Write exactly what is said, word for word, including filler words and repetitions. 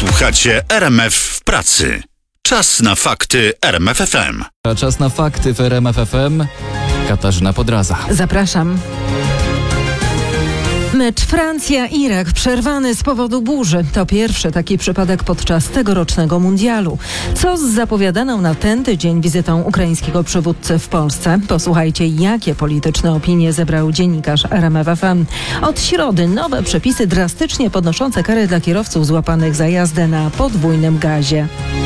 Słuchacie R M F w pracy. Czas na fakty R M F F M. A czas na fakty w R M F F M. Katarzyna Podraza. Zapraszam. Mecz Francja-Irak przerwany z powodu burzy. To pierwszy taki przypadek podczas tegorocznego mundialu. Co z zapowiadaną na ten tydzień wizytą ukraińskiego przywódcy w Polsce? Posłuchajcie, jakie polityczne opinie zebrał dziennikarz R M F F M. Od środy nowe przepisy drastycznie podnoszące kary dla kierowców złapanych za jazdę na podwójnym gazie.